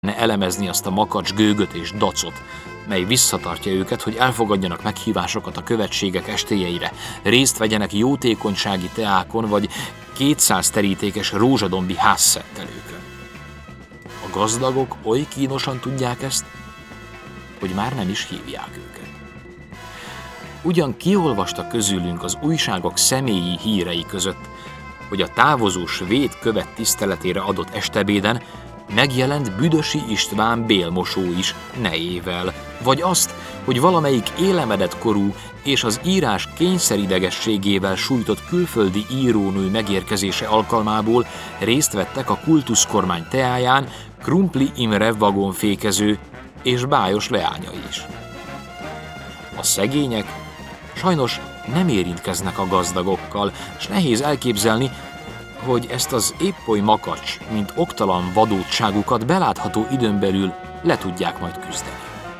elemezni azt a makacs gőgöt és dacot, mely visszatartja őket, hogy elfogadjanak meghívásokat a követségek estéjeire, részt vegyenek jótékonysági teákon vagy 200 terítékes rózsadombi házszettelőkön. A gazdagok oly kínosan tudják ezt, hogy már nem is hívják őket. Ugyan kiolvasta közülünk az újságok személyi hírei között, hogy a távozó svéd követ tiszteletére adott estebéden megjelent Büdösi István bélmosó is nejével, vagy azt, hogy valamelyik élemedett korú és az írás kényszeridegességével sújtott külföldi írónő megérkezése alkalmából részt vettek a kultuszkormány teáján Krumpli Imre vagonfékező és bájos leányai is. A szegények sajnos nem érintkeznek a gazdagokkal, s nehéz elképzelni, hogy ezt az épp oly makacs, mint oktalan vadótságukat belátható időn belül le tudják majd küzdeni.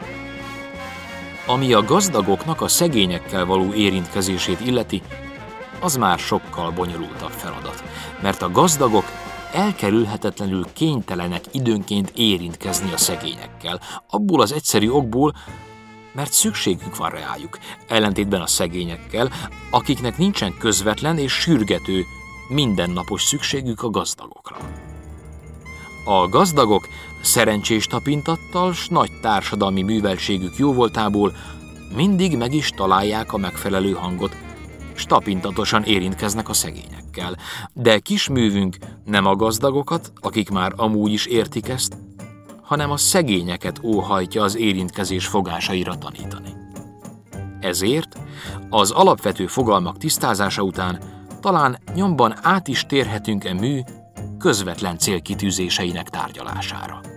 Ami a gazdagoknak a szegényekkel való érintkezését illeti, az már sokkal bonyolultabb feladat, mert a gazdagok elkerülhetetlenül kénytelenek időnként érintkezni a szegényekkel, abból az egyszerű okból, mert szükségük van rájuk, ellentétben a szegényekkel, akiknek nincsen közvetlen és sürgető, mindennapos szükségük a gazdagokra. A gazdagok szerencsés tapintattal s nagy társadalmi műveltségük jóvoltából mindig meg is találják a megfelelő hangot, s tapintatosan érintkeznek a szegényekkel. De kisművünk nem a gazdagokat, akik már amúgy is értik ezt, hanem a szegényeket óhajtja az érintkezés fogásaira tanítani. Ezért az alapvető fogalmak tisztázása után talán nyomban át is térhetünk mű közvetlen célkitűzéseinek tárgyalására.